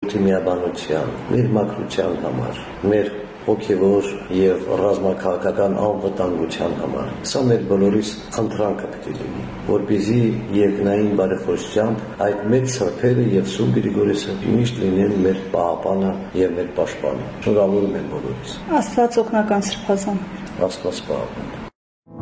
թիմիաբանության, մեր մաքրության համար, մեր հոգևոր եւ ռազմաքաղաքական անվտանգության համար։ Սա մեր բոլորիս խնդրանքը պետք է լինի, որպեսզի երկնային բարեփոխությամբ այդ մեծ սրբերը եւ Սուրբ Գրիգորիոսը միշտ լինեն մեր պահապանը եւ մեր պաշտպանը։ Շնորհավորում եմ բոլորիս։ Աստված օգնական սրբազան։ Աստված պահապան։